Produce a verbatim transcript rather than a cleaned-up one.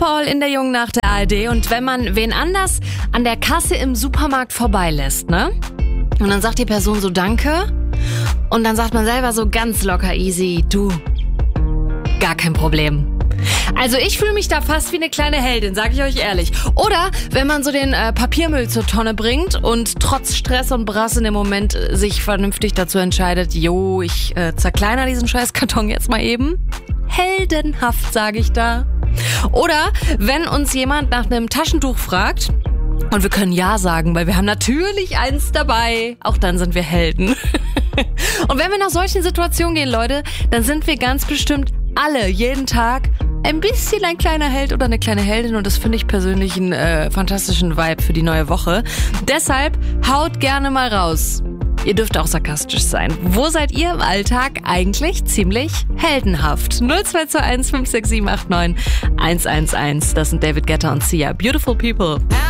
Paul in der Jungen Nacht der A R D. Und wenn man wen anders an der Kasse im Supermarkt vorbeilässt, ne? Und dann sagt die Person so Danke. Und dann sagt man selber so ganz locker easy, du, gar kein Problem. Also ich fühle mich da fast wie eine kleine Heldin, sag ich euch ehrlich. Oder wenn man so den äh, Papiermüll zur Tonne bringt und trotz Stress und Brass in dem Moment äh, sich vernünftig dazu entscheidet, jo, ich äh, zerkleiner diesen scheiß Karton jetzt mal eben. Heldenhaft, sage ich da. Oder wenn uns jemand nach einem Taschentuch fragt und wir können ja sagen, weil wir haben natürlich eins dabei, auch dann sind wir Helden. Und wenn wir nach solchen Situationen gehen, Leute, dann sind wir ganz bestimmt alle jeden Tag ein bisschen ein kleiner Held oder eine kleine Heldin und das finde ich persönlich einen äh, fantastischen Vibe für die neue Woche. Deshalb haut gerne mal raus. Ihr dürft auch sarkastisch sein. Wo seid ihr im Alltag eigentlich ziemlich heldenhaft? null zwei zwei eins fünf sechs sieben acht neun eins eins eins. Das sind David Guetta und Sia. Beautiful People.